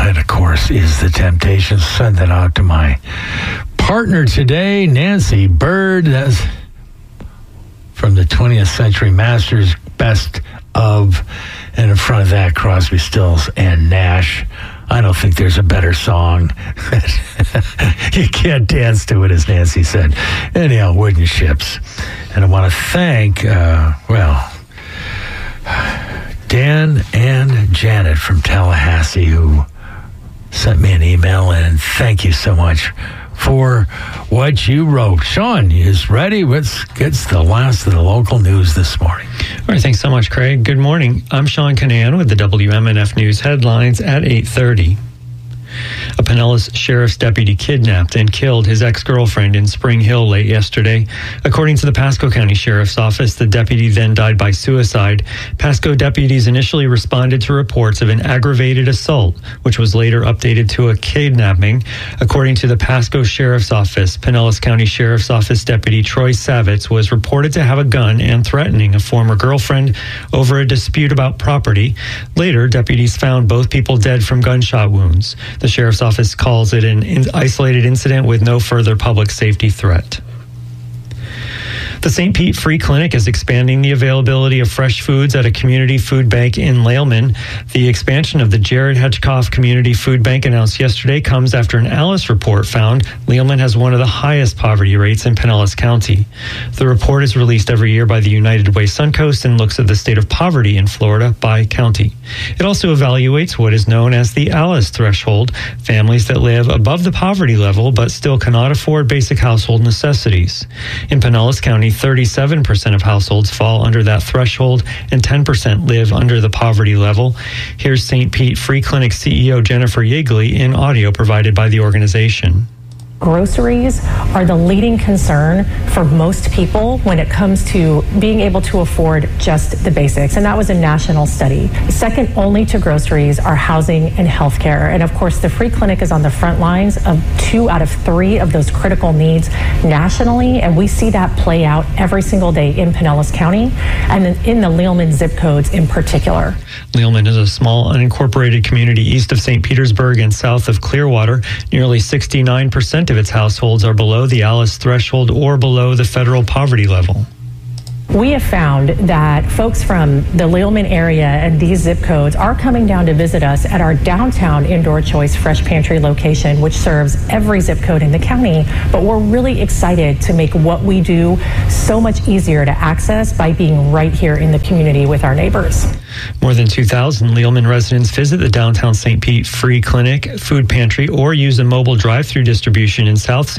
that, of course, is The Temptations. Send that out to my partner today, Nancy Bird. That's from the 20th Century Masters Best Of. And in front of that, Crosby, Stills, and Nash. I don't think there's a better song. You can't dance to it, as Nancy said. Anyhow, Wooden Ships. And I want to thank, Dan and Janet from Tallahassee, who sent me an email, and thank you so much for what you wrote. Sean is ready. Let's get the last of the local news this morning. All right, thanks so much, Craig. Good morning. I'm Sean Canan with the WMNF News headlines at 8:30. A Pinellas Sheriff's deputy kidnapped and killed his ex-girlfriend in Spring Hill late yesterday. According to the Pasco County Sheriff's Office, the deputy then died by suicide. Pasco deputies initially responded to reports of an aggravated assault, which was later updated to a kidnapping. According to the Pasco Sheriff's Office, Pinellas County Sheriff's Office Deputy Troy Savitz was reported to have a gun and threatening a former girlfriend over a dispute about property. Later, deputies found both people dead from gunshot wounds. The Sheriff's Office calls it an isolated incident with no further public safety threat. The St. Pete Free Clinic is expanding the availability of fresh foods at a community food bank in Lehlman. The expansion of the Jared Hedgecoff Community Food Bank announced yesterday comes after an Alice report found Lehlman has one of the highest poverty rates in Pinellas County. The report is released every year by the United Way Suncoast and looks at the state of poverty in Florida by county. It also evaluates what is known as the Alice threshold, families that live above the poverty level but still cannot afford basic household necessities. In Pinellas County, 37% of households fall under that threshold and 10% live under the poverty level. Here's St. Pete Free Clinic CEO Jennifer Yeagley in audio provided by the organization. Groceries are the leading concern for most people when it comes to being able to afford just the basics, and that was a national study. Second only to groceries are housing and healthcare, and of course the Free Clinic is on the front lines of 2 out of 3 of those critical needs nationally, and we see that play out every single day in Pinellas County and in the Lehlman zip codes in particular. Lehlman is a small unincorporated community east of St. Petersburg and south of Clearwater. Nearly 69% of its households are below the Alice threshold or below the federal poverty level. We have found that folks from the Lehlman area and these zip codes are coming down to visit us at our downtown Indoor Choice Fresh Pantry location, which serves every zip code in the county. But we're really excited to make what we do so much easier to access by being right here in the community with our neighbors. More than 2,000 Lehlman residents visit the downtown St. Pete Free Clinic food pantry or use a mobile drive-through distribution in South St.